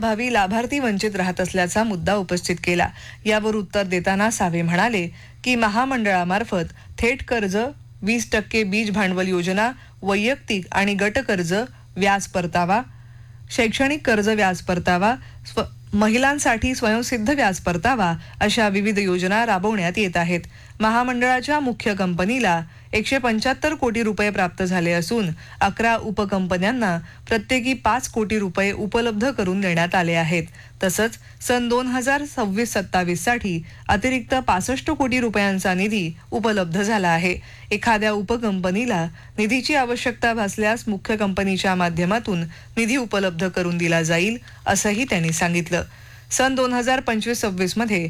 कर्जाअभावी लाभार्थी वंचित राहत असल्याचा मुद्दा उपस्थित केला। यावर उत्तर देताना सावे म्हणाले की महामंडळामार्फत थेट कर्ज, 20% बीज भांडवल योजना, वैयक्तिक आणि गट कर्ज व्याज परतावा, शैक्षणिक कर्ज व्याज परतावा, महिलांसाठी स्वयंसिद्ध व्याज परतावा अशा विविध योजना राबवण्यात येत आहेत। महामंडळाच्या मुख्य कंपनीला 175 कोटी रुपये प्राप्त झाले असून 11 उपकंपन्यांना प्रत्येकी 5 कोटी रुपये उपलब्ध करून देण्यात आले आहेत। तसंच सन 2026-27 साठी अतिरिक्त 65 कोटी रुपयांचा निधी उपलब्ध झाला आहे। एखाद्या उपकंपनीला निधीची आवश्यकता भासल्यास मुख्य कंपनीच्या माध्यमातून निधी उपलब्ध करून दिला जाईल असंही त्यांनी सांगितलं। सन 2025-26 मध्ये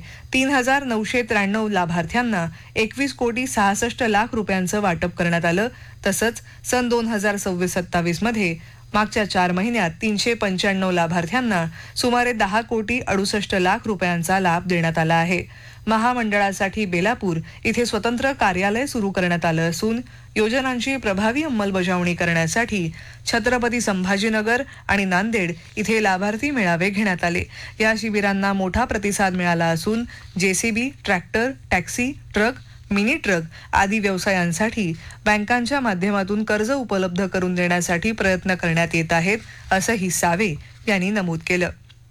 3993 लाभार्थ्यांना 21 कोटी 66 लाख रुपयांचं वाटप करण्यात आलं। तसंच सन 2026-27 मध्ये मागच्या 4 महिन्यात 395 लाभार्थ्यांना सुमारे 10 कोटी 68 लाख रुपयांचा लाभ देण्यात आला आहे। महामंडळासाठी बेलापूर इथे स्वतंत्र कार्यालय सुरू करण्यात आलं असून योजनांची प्रभावी अंमलबजावणी करण्यासाठी छत्रपती संभाजीनगर आणि नांदेड इथे लाभार्थी मेळावे घेण्यात आले। या शिबिरांना मोठा प्रतिसाद मिळाला असून JCB, tractor, taxi, truck, mini truck आदी व्यवसायांसाठी बँकांच्या माध्यमातून कर्ज उपलब्ध करून देण्यासाठी प्रयत्न करण्यात येत आहेत असंही सावे यांनी नमूद केलं।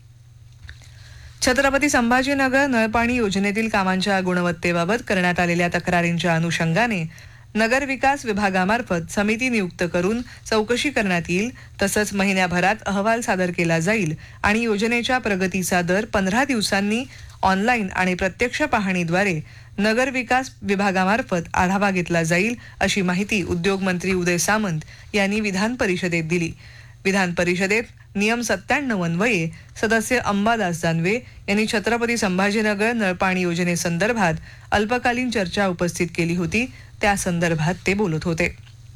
छत्रपती संभाजीनगर नळपाणी योजनेतील कामांच्या गुणवत्तेबाबत करण्यात आलेल्या तक्रारींच्या अनुषंगाने नगर विकास विभागामार्फत समिती नियुक्त करून चौकशी करण्यात येईल। तसंच महिन्याभरात अहवाल सादर केला जाईल आणि योजनेच्या प्रगतीचा दर 15 दिवसांनी ऑनलाईन आणि प्रत्यक्ष पाहणीद्वारे नगर विकास विभागामार्फत आढावा घेतला जाईल अशी माहिती उद्योग मंत्री उदय सामंत यांनी विधान परिषदेत दिली। विधान परिषदेत नियम 97 अन्वये सदस्य अंबादास जानवे यांनी छत्रपती संभाजीनगर नळपाणी योजनेसंदर्भात अल्पकालीन चर्चा उपस्थित केली होती। त्या संदर्भात ते बोलत होते।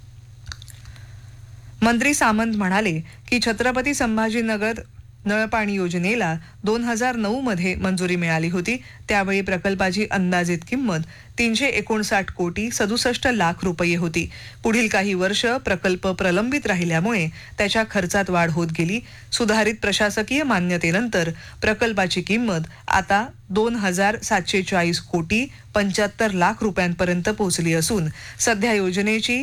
मंत्री सामंत म्हणाले की छत्रपती संभाजीनगर नळपाणी योजनेला 2009 मध्ये मंजुरी मिळाली होती। त्यावेळी प्रकल्पाची अंदाजित किंमत 359 कोटी 67 लाख रुपये होती। पुढील काही वर्ष प्रकल्प प्रलंबित राहिल्यामुळे त्याच्या खर्चात वाढ होत गेली। सुधारित प्रशासकीय मान्यतेनंतर प्रकल्पाची किंमत आता 2740 कोटी 75 लाख रुपयांपर्यंत पोहोचली असून सध्या योजनेची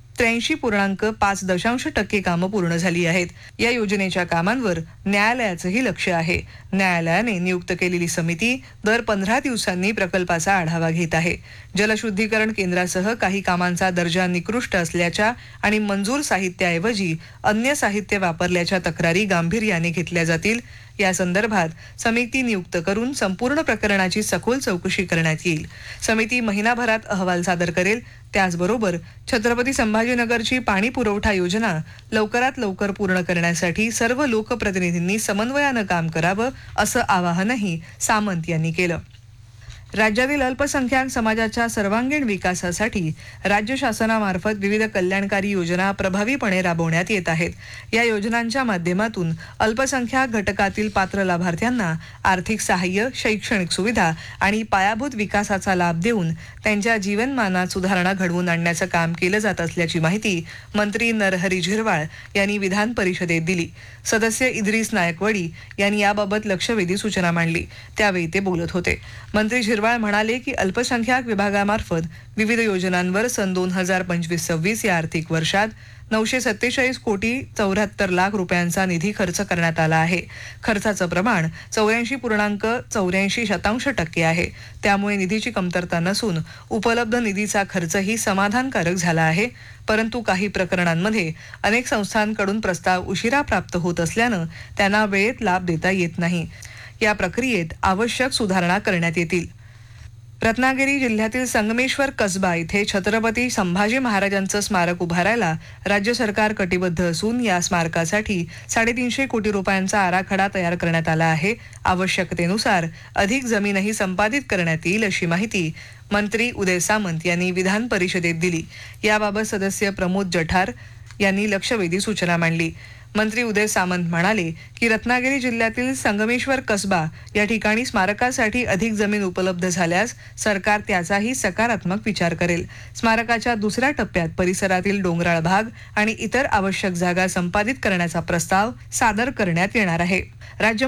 83.5% कामं पूर्ण झाली आहेत। या योजनेच्या कामांवर न्यायालयाचंही लक्ष आहे। न्यायालयाने नियुक्त केलेली समिती दर 15 दिवसांनी प्रकल्पाचा आढावा घेत आहे। जलशुद्धीकरण केंद्रासह काही कामांचा दर्जा निकृष्ट असल्याच्या आणि मंजूर साहित्याऐवजी अन्य साहित्य वापरल्याच्या तक्रारी गांभीर्याने घेतल्या जातील। या संदर्भात समिती नियुक्त करून संपूर्ण प्रकरणाची सखोल चौकशी करण्यात येईल। समिती महिनाभरात अहवाल सादर करेल। त्याचबरोबर छत्रपती संभाजीनगरची पाणी पुरवठा योजना लवकरात लवकर पूर्ण करण्यासाठी सर्व लोकप्रतिनिधींनी समन्वयानं काम करावं असं आवाहनही सामंत यांनी केलं। राज्यातील अल्पसंख्याक समाजाच्या सर्वांगीण विकासासाठी राज्य शासनामार्फत विविध कल्याणकारी योजना प्रभावीपणे राबवण्यात येत आहेत। या योजनांच्या माध्यमातून अल्पसंख्याक घटकातील पात्र लाभार्थ्यांना आर्थिक सहाय्य, शैक्षणिक सुविधा आणि पायाभूत विकासाचा लाभ देऊन त्यांच्या जीवनमानात सुधारणा घडवून आणण्याचं काम केलं जात असल्याची माहिती मंत्री नरहरी झिरवाळ यांनी विधान परिषदेत दिली। सदस्य इद्रिस नायकवडी यांनी याबाबत लक्षवेधी सूचना मांडली। त्यावेळी ते बोलत होते। मंत्री झिरवाळ म्हणाले की अल्पसंख्याक विभागामार्फत विविध योजनांवर सन 2025-26 या आर्थिक वर्षात 947 कोटी 74 लाख रुपयांचा निधी खर्च करण्यात आला आहे। खर्चाचं प्रमाण 84.84% आहे। त्यामुळे निधीची कमतरता नसून उपलब्ध निधीचा खर्चही समाधानकारक झाला आहे। परंतु काही प्रकरणांमध्ये अनेक संस्थांकडून प्रस्ताव उशिरा प्राप्त होत असल्यानं त्यांना वेळेत लाभ देता येत नाही। या प्रक्रियेत आवश्यक सुधारणा करण्यात येतील। रत्नागिरी जिल्ह्यातील संगमेश्वर कसबा इथे छत्रपती संभाजी महाराजांचं स्मारक उभारायला राज्य सरकार कटिबद्ध असून या स्मारकासाठी 350 कोटी रुपयांचा आराखडा तयार करण्यात आला आहे। आवश्यकतेनुसार अधिक जमीनही संपादित करण्यात येईल अशी माहिती मंत्री उदय सामंत यांनी विधान परिषदेत दिली। याबाबत सदस्य प्रमोद जठार यांनी लक्षवेधी सूचना मांडली। मंत्री उदय सामंत म्हणाले की रत्नागिरी जिल्ह्यातील संगमेश्वर कसबा या ठिकाणी स्मारकासाठी अधिक जमीन उपलब्ध झाल्यास सरकार त्याचाही सकारात्मक विचार करेल। स्मारकाच्या दुसऱ्या टप्प्यात परिसरातील डोंगराळ भाग आणि इतर आवश्यक जागा संपादित करण्याचा प्रस्ताव सादर करण्यात येणार आहे। राज्य